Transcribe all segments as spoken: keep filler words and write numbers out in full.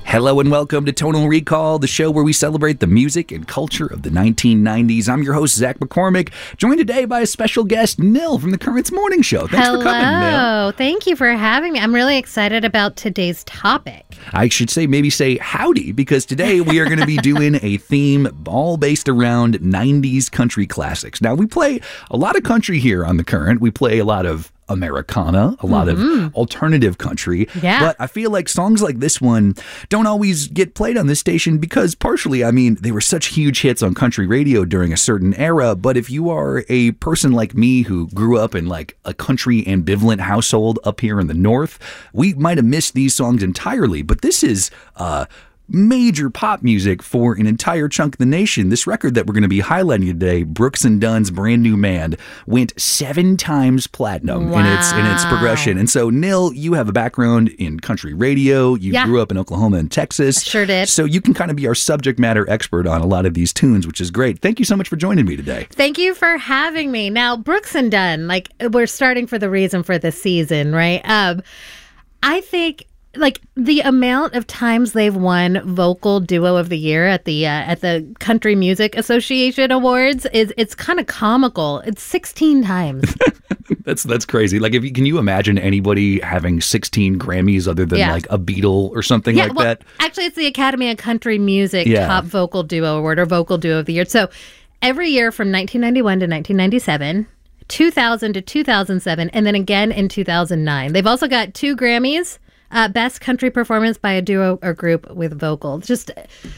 Hello and welcome to Tonal Recall, the show where we celebrate the music and culture of the nineteen nineties. I'm your host, Zach McCormick, joined today by a special guest, Nil from the Currents Morning Show. Thanks Hello. for coming, Nil. Hello. Thank you for having me. I'm really excited about today's topic. I should say, maybe say howdy, because today we are going to be doing a theme all based around nineties country classics. Now, we play a lot of country here on The Current. We play a lot of Americana, a lot mm-hmm. of alternative country. Yeah. But I feel like songs like this one don't always get played on this station because partially, I mean, they were such huge hits on country radio during a certain era. But if you are a person like me who grew up in like a country ambivalent household up here in the North, we might have missed these songs entirely. But this is uh major pop music for an entire chunk of the nation. This record that we're going to be highlighting today, Brooks and Dunn's Brand New Man, went seven times platinum wow. in its in its progression. And so, Nil, you have a background in country radio. You yeah. grew up in Oklahoma and Texas. Sure did. So you can kind of be our subject matter expert on a lot of these tunes, which is great. Thank you so much for joining me today. Thank you for having me. Now, Brooks and Dunn, like, we're starting for the reason for the season, right? Um, I think like the amount of times they've won Vocal Duo of the Year at the uh, at the Country Music Association Awards is it's kind of comical. It's sixteen times. that's that's crazy. Like, if you, can you imagine anybody having sixteen Grammys other than yeah. like a Beatle or something yeah, like well, that? Actually, it's the Academy of Country Music yeah. Top Vocal Duo Award or Vocal Duo of the Year. So every year from nineteen ninety-one to nineteen ninety-seven. two thousand to two thousand seven, and then again in two thousand nine. They've also got two Grammys. Uh, best country performance by a duo or group with vocal. Just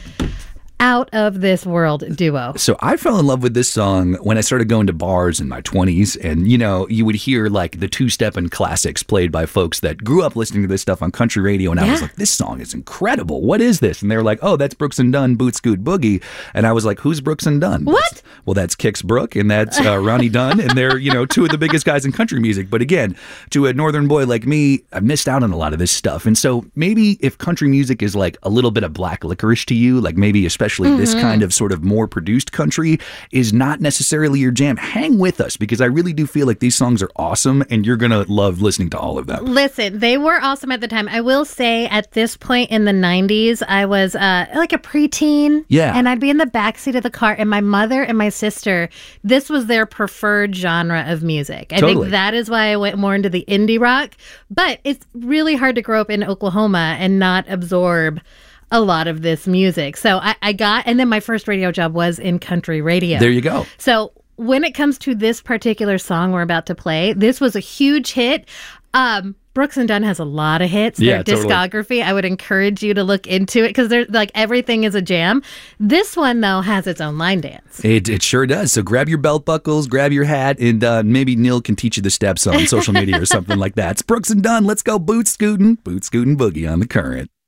out of this world duo. So I fell in love with this song when I started going to bars in my twenties. And, you know, you would hear like the two-steppin' classics played by folks that grew up listening to this stuff on country radio. And yeah. I was like, this song is incredible. What is this? And they were like, oh, that's Brooks and Dunn, Boot Scoot Boogie. And I was like, who's Brooks and Dunn? What? That's, well, that's Kix Brooke and that's uh, Ronnie Dunn. And they're, you know, two of the biggest guys in country music. But again, to a northern boy like me, I missed out on a lot of this stuff. And so maybe if country music is like a little bit of black licorice to you, like maybe especially mm-hmm. this kind of sort of more produced country is not necessarily your jam, hang with us because I really do feel like these songs are awesome and you're going to love listening to all of them. Listen, they were awesome at the time. I will say at this point in the nineties, I was uh, like a preteen. Yeah. And I'd be in the backseat of the car and my mother and my sister, this was their preferred genre of music. I totally. think that is why I went more into the indie rock. But it's really hard to grow up in Oklahoma and not absorb a lot of this music. So I, I got, and then my first radio job was in country radio. There you go. So when it comes to this particular song we're about to play, this was a huge hit. Um, Brooks and Dunn has a lot of hits. Yeah, Their totally. discography, I would encourage you to look into it because they're like everything is a jam. This one though has its own line dance. It it sure does. So grab your belt buckles, grab your hat, and uh, maybe Nil can teach you the steps on social media or something like that. It's Brooks and Dunn. Let's go boot scootin', boot scootin' boogie on The Current.